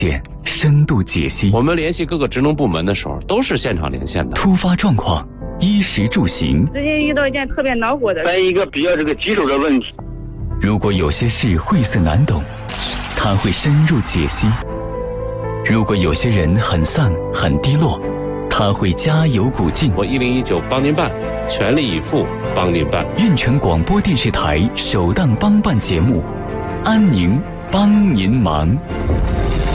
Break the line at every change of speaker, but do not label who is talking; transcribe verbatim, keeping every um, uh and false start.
点深度解析。
我们联系各个职能部门的时候，都是现场连线的。
突发状况，衣食住行。
最近遇到一件特别恼火的，
关于一个比较这个棘手的问题。
如果有些事晦涩难懂，他会深入解析；如果有些人很丧很低落，他会加油鼓劲。
我一零一九帮您办，全力以赴帮您办。
运城广播电视台首档帮办节目，安宁帮您忙。